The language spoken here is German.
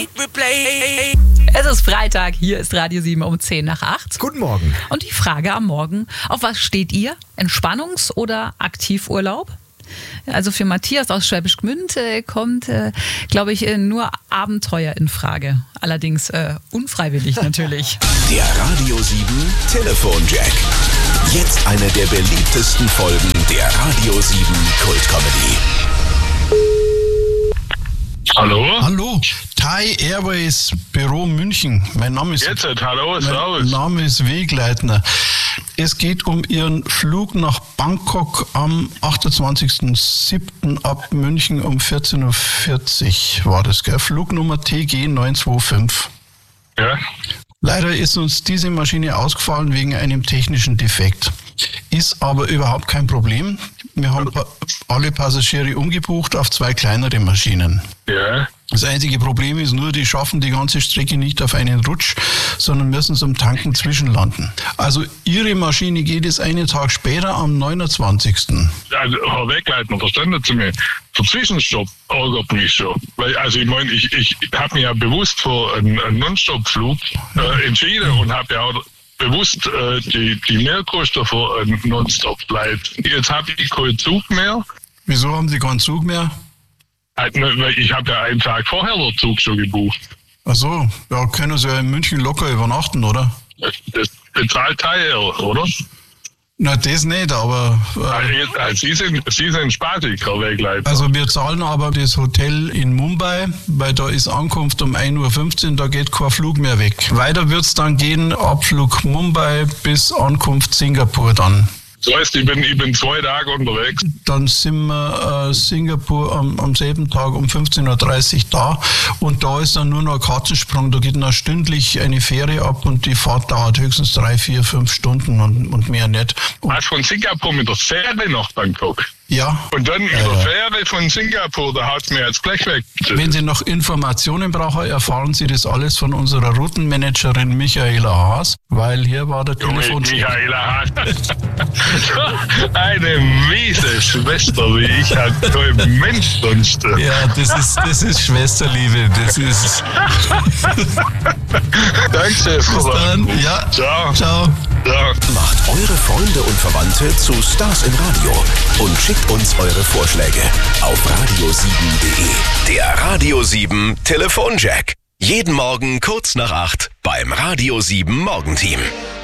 Es ist Freitag, hier ist Radio 7 um 10 nach 8. Guten Morgen. Und die Frage am Morgen, auf was steht ihr? Entspannungs- oder Aktivurlaub? Also für Matthias aus Schwäbisch Gmünd kommt, glaube ich, nur Abenteuer in Frage. Allerdings unfreiwillig natürlich. Der Radio 7 Telefonjack. Jetzt eine der beliebtesten Folgen der Radio 7 Kultcomedy. Hallo? Hallo, Thai Airways Büro München. Mein Name ist, Hallo, servus. mein Name ist Wegleitner. Es geht um Ihren Flug nach Bangkok am 28.07. ab München um 14.40 Uhr war das, gell? Flugnummer TG 925. Ja? Leider ist uns diese Maschine ausgefallen wegen einem technischen Defekt. Ist aber überhaupt kein Problem. Wir haben alle Passagiere umgebucht auf 2 kleinere Maschinen. Ja. Das einzige Problem ist nur, die schaffen die ganze Strecke nicht auf einen Rutsch, sondern müssen zum Tanken zwischenlanden. Also Ihre Maschine geht es einen Tag später am 29. Also, Herr Wegleitner, verstanden Sie mich? Der Zwischenstopp ärgert mich schon. Weil, also ich meine, ich habe mich ja bewusst für einen Non-Stop-Flug entschieden und habe ja auch bewusst die Mehrkosten für einen Non-Stop-Flight. Jetzt habe ich keinen Zug mehr. Wieso haben Sie keinen Zug mehr? Weil ich habe ja einen Tag vorher den Zug schon gebucht. Ach so, ja, können Sie ja in München locker übernachten, oder? Das bezahlt Thai, oder? Na, das nicht, aber... Sie sind spaßig, Herr Wegleitner. Also wir zahlen aber das Hotel in Mumbai, weil da ist Ankunft um 1.15 Uhr, da geht kein Flug mehr weg. Weiter wird es dann gehen, Abflug Mumbai bis Ankunft Singapur dann. Das heißt, ich bin 2 Tage unterwegs. Dann sind wir Singapur am selben Tag um 15.30 Uhr da und da ist dann nur noch ein Katzensprung. Da geht dann stündlich eine Fähre ab und die Fahrt dauert höchstens 3, 4, 5 Stunden und mehr nicht. Was von Singapur mit der Fähre nach Bangkok? Ja. Und dann mit der Fähre von Singapur, da haut mir jetzt gleich weg. Wenn Sie noch Informationen brauchen, erfahren Sie das alles von unserer Routenmanagerin Michaela Haas, weil hier war der Telefon. Michaela Haas. Eine miese Schwester wie ich hat kein Mensch sonst. Ja, das ist Schwesterliebe. Das ist. Danke, Bis dann. Ja. Ciao. Ciao. Ja. Macht eure Freunde und Verwandte zu Stars im Radio und schickt uns eure Vorschläge auf radio7.de. Der Radio 7 Telefonjack. Jeden Morgen kurz nach 8 beim Radio 7 Morgenteam.